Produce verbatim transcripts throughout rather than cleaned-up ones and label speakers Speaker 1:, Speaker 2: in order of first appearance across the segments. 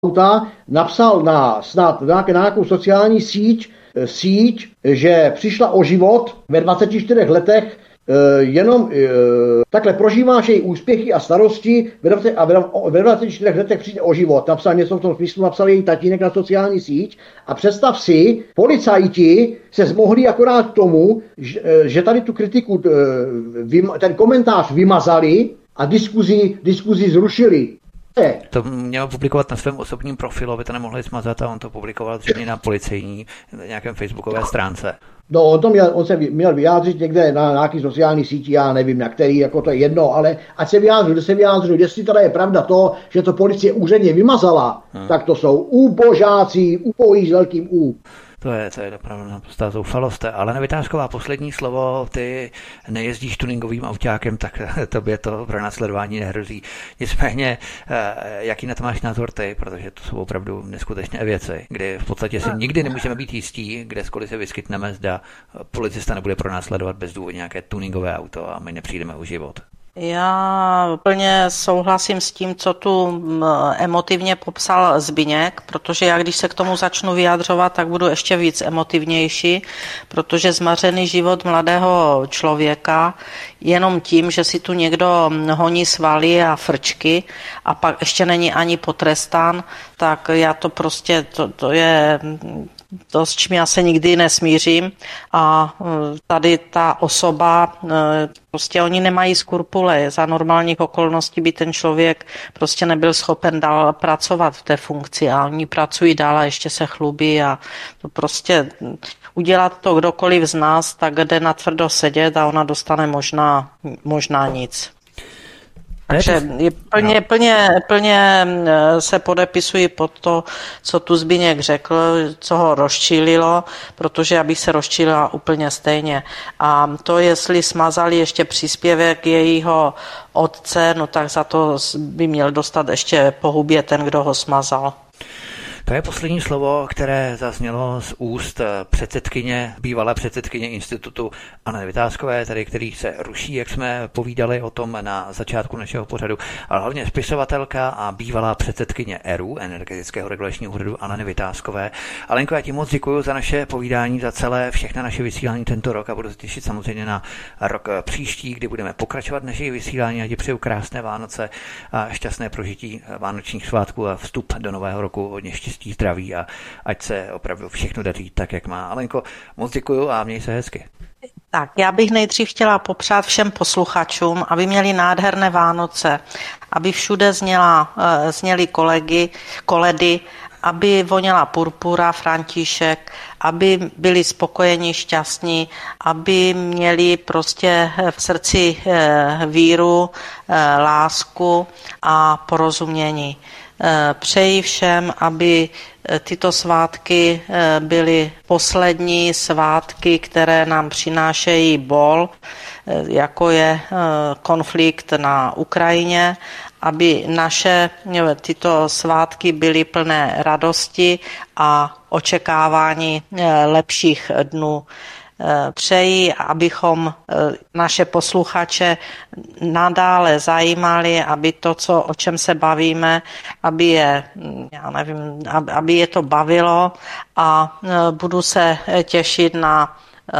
Speaker 1: auta, napsal na snad na nějakou sociální síť, síť, že přišla o život ve dvaceti čtyřech letech, jenom takhle prožíváš její úspěchy a starosti a ve dvaceti čtyřech letech přijde o život. Napsal něco v tom smyslu, napsal její tatínek na sociální síť a představ si, policajti se zmohli akorát k tomu, že tady tu kritiku, ten komentář vymazali a diskuzi, diskuzi zrušili.
Speaker 2: To měl publikovat na svém osobním profilu, aby to nemohli smazat, a on to publikoval zřejmě na policejní nějakém facebookové stránce.
Speaker 1: No, on, to měl, on se měl vyjádřit někde na nějaký sociální síti, já nevím na který, jako to je jedno, ale ať se vyjádřil, kde se vyjádřil, jestli teda je pravda to, že to policie úředně vymazala, hmm. tak to jsou úbožáci, upojí s velkým U.
Speaker 2: To je, to je opravdu naprostá zoufalost. Ale Vytázková, poslední slovo, ty nejezdíš tuningovým autákem, tak tobě to pro následování nehrozí. Nicméně, jaký na to máš názor ty, protože to jsou opravdu neskutečné věci, kdy v podstatě si nikdy nemůžeme být jistí, kdeskoliv se vyskytneme, zda policista nebude pronásledovat bezdůvodně nějaké tuningové auto a my nepřijdeme o život.
Speaker 3: Já plně souhlasím s tím, co tu emotivně popsal Zbyněk, protože já, když se k tomu začnu vyjadřovat, tak budu ještě víc emotivnější, protože zmařený život mladého člověka jenom tím, že si tu někdo honí svaly a frčky a pak ještě není ani potrestán, tak já to prostě, to, to je... To, s čím já se nikdy nesmířím, a tady ta osoba, prostě oni nemají skrupule. Za normálních okolností by ten člověk prostě nebyl schopen dál pracovat v té funkci a oni pracují dál a ještě se chlubí a to prostě udělat to kdokoliv z nás, tak jde natvrdo sedět a ona dostane možná, možná nic. Takže je plně, plně, plně se podepisuji pod to, co tu Zbyněk řekl, co ho rozčílilo, protože já bych se rozčílila úplně stejně. A to, jestli smazali ještě příspěvek jejího otce, no tak za to by měl dostat ještě po hubě ten, kdo ho smazal.
Speaker 2: To je poslední slovo, které zaznělo z úst předsedkyně, bývalé předsedkyně institutu Anny Vytázkové, tady který se ruší, jak jsme povídali o tom na začátku našeho pořadu, ale hlavně spisovatelka a bývalá předsedkyně E R U, Energetického regulačního úřadu, Anny Vytázkové. Alenko, já ti moc děkuji za naše povídání, za celé všechna naše vysílání tento rok a budu se těšit samozřejmě na rok příští, kdy budeme pokračovat naše vysílání a ti přeju krásné Vánoce a šťastné prožití vánočních svátků a vstup do nového roku hodně štěstí, zdraví a ať se opravdu všechno daří tak, jak má. Alenko, moc děkuju a měj se hezky.
Speaker 3: Tak, já bych nejdřív chtěla popřát všem posluchačům, aby měli nádherné Vánoce, aby všude zněla, zněly kolegy, koledy, aby voněla purpura, František, aby byli spokojeni, šťastní, aby měli prostě v srdci víru, lásku a porozumění. Přeji všem, aby tyto svátky byly poslední svátky, které nám přinášejí bol, jako je konflikt na Ukrajině, aby naše tyto svátky byly plné radosti a očekávání lepších dnů. Přeji, abychom naše posluchače nadále zajímali, aby to, co, o čem se bavíme, aby je, já nevím, aby je to bavilo, a budu se těšit na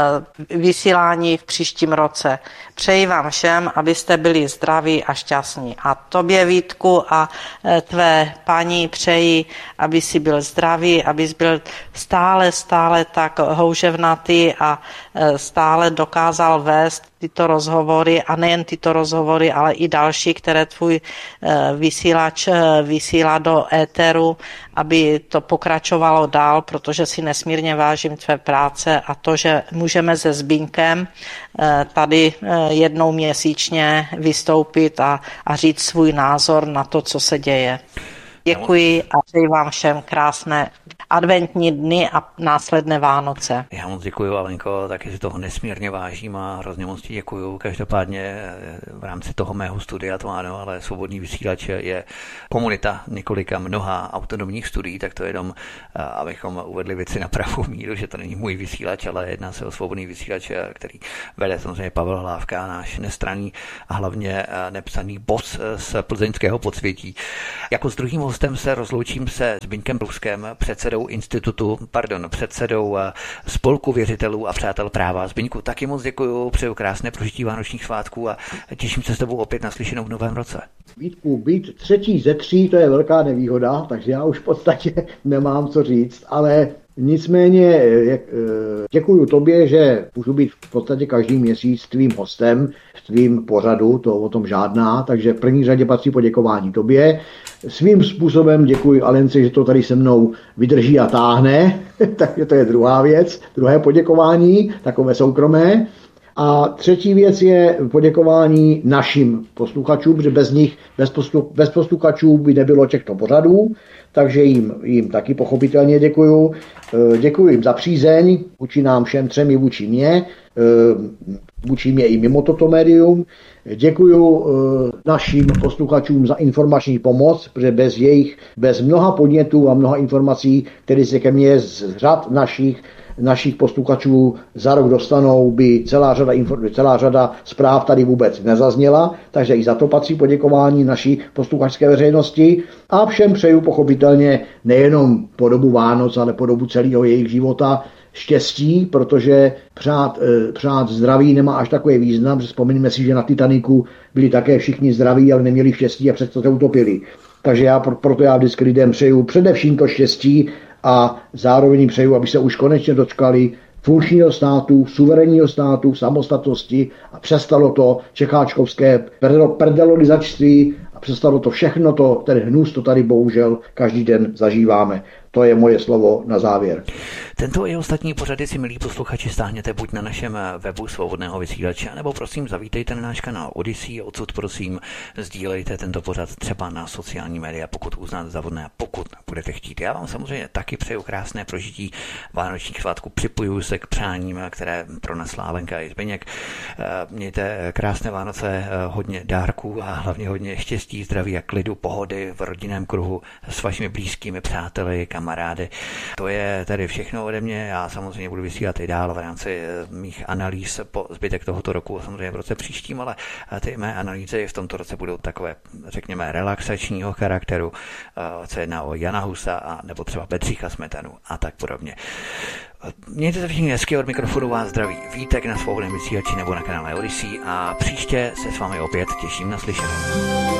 Speaker 3: vysílání v příštím roce. Přeji vám všem, abyste byli zdraví a šťastní. A tobě, Vítku, a tvé paní přeji, aby si byl zdravý, abys byl stále, stále tak houževnatý a stále dokázal vést tyto rozhovory, a nejen tyto rozhovory, ale i další, které tvůj vysílač vysílá do éteru, aby to pokračovalo dál, protože si nesmírně vážím tvé práce a to, že můžeme se Zbyňkem tady jednou měsíčně vystoupit a, a říct svůj názor na to, co se děje. Děkuji a přeji vám všem krásné adventní dny a následné Vánoce.
Speaker 2: Já moc děkuju, Alenko, taky si toho nesmírně vážím a hrozně moc ti děkuju. Každopádně v rámci toho mého studia to ano, ale Svobodný vysílač je komunita několika mnoha autonomních studií, tak to jenom, abychom uvedli věci na pravou míru, že to není můj vysílač, ale jedná se o Svobodný vysílač, který vede samozřejmě Pavel Hlávka, náš nestranný a hlavně nepsaný boss z plzeňského podsvětí. Jako s druhým hostem se rozloučím se Zbyňkem Pruskem, předsedou institutu, pardon, předsedou spolku věřitelů a přátel práva. Zbyňku, taky moc děkuju, přeju krásné prožití vánočních svátků a těším se s tebou opět naslyšenou v novém roce.
Speaker 1: Vítku, být třetí ze tří, to je velká nevýhoda, takže já už v podstatě nemám co říct, ale nicméně děkuju tobě, že můžu být v podstatě každý měsíc tvým hostem v tvým pořadu, to o tom žádná, takže v první řadě patří poděkování tobě. Svým způsobem děkuji Alence, že to tady se mnou vydrží a táhne, takže to je druhá věc, druhé poděkování, takové soukromé. A třetí věc je poděkování našim posluchačům, protože bez nich, bez, poslu, bez posluchačů by nebylo těchto pořadů, takže jim, jim taky pochopitelně děkuju. Děkuji jim za přízeň, vůči nám všem třem i vůči mě, vůči mě i mimo toto médium. Děkuju našim posluchačům za informační pomoc, protože bez jejich, bez mnoha podnětů a mnoha informací, které se ke mně z řad našich našich posluchačů za rok dostanou, by celá řada, celá řada zpráv tady vůbec nezazněla, takže i za to patří poděkování naší posluchačské veřejnosti a všem přeju pochopitelně nejenom po dobu Vánoc, ale po dobu celého jejich života štěstí, protože přát, přát zdraví nemá až takový význam, že vzpomeňme si, že na Titaniku byli také všichni zdraví, ale neměli štěstí a přesto se utopili. Takže já, proto já vždycky lidem přeju především to štěstí a zároveň přeju, aby se už konečně dočkali funkčního státu, suverénního státu, samostatnosti a přestalo to čecháčkovské perdelolizačství a přestalo to všechno, to, ten hnus, to tady bohužel každý den zažíváme. To je moje slovo na závěr.
Speaker 2: Tento i ostatní pořady si, milí posluchači, stáhněte buď na našem webu Svobodného vysílače, nebo prosím zavítejte na náš kanál Odyssey, odsud prosím sdílejte tento pořad třeba na sociální média, pokud uznáte za vhodné a pokud budete chtít. Já vám samozřejmě taky přeju krásné prožití vánočních svátků, připojuju se k přáním, které pronesla Alenka i Zbyněk. Mějte krásné Vánoce, hodně dárků a hlavně hodně štěstí, zdraví a klidu, pohody v rodinném kruhu s vašimi blízkými přáteli, kamarády. To je tady všechno ode mě. Já samozřejmě budu vysílat i dál v rámci mých analýz po zbytek tohoto roku, samozřejmě v roce příštím, ale ty mé analýzy v tomto roce budou takové, řekněme, relaxačního charakteru, co jedná o Jana Husa a nebo třeba Bedřicha Smetanu a tak podobně. Mějte se všichni hezky, od mikrofonu vás zdraví Vítek na Svobodném vysílači nebo na kanále Odyssey a příště se s vámi opět těším na slyšenou.